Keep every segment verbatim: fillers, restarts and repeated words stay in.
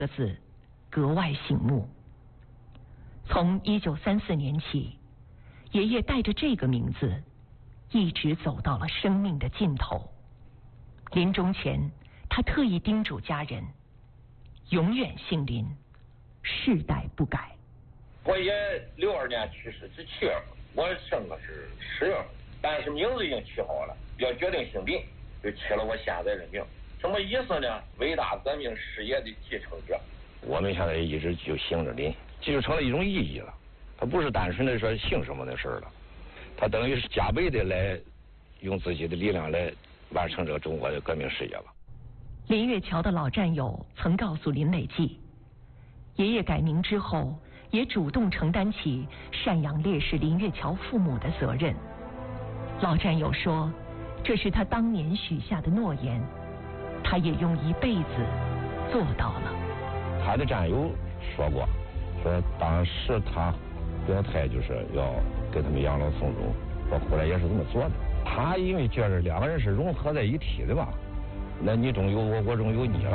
个字格外醒目。从一九三四年起，爷爷带着这个名字，一直走到了生命的尽头。临终前，他特意叮嘱家人，永远姓林，世代不改。 我爷六二年去世是七月份，我生的是十月份，但是名字已经起好了，要决定姓林，就起了我现在的名。什么意思呢？伟大革命事业的继承者。 我们现在一直就姓着林，这就成了一种意义了。它不是单纯的说姓什么的事儿了，它等于是加倍的来用自己的力量来完成这个中国的革命事业了。 林月桥的老战友曾告诉林累计，爷爷改名之后，也主动承担起赡养烈士林月桥父母的责任。老战友说，这是他当年许下的诺言，他也用一辈子做到了。 他的战友说过，说当时他表态就是要给他们养老送终，说后来也是这么做的。他因为觉着两个人是融合在一体的吧，那你中有我，我中有你了。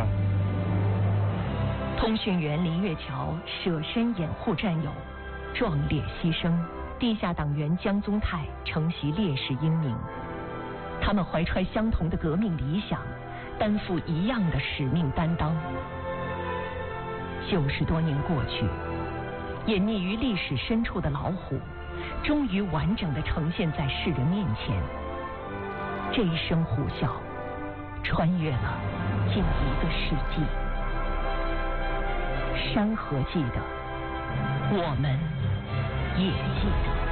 通讯员林月桥舍身掩护战友，壮烈牺牲。地下党员江宗泰承袭烈士英名，他们怀揣相同的革命理想，担负一样的使命担当。九十多年过去，隐匿于历史深处的老虎，终于完整地呈现在世人面前。这一声虎啸，穿越了近一个世纪。山河记得，我们也记得。